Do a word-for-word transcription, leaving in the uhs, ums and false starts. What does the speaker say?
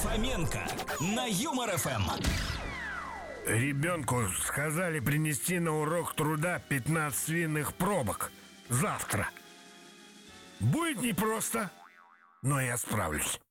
Фоменко на Юмор эф эм. Ребенку сказали принести на урок труда пятнадцать свиных пробок завтра. Будет непросто, но я справлюсь.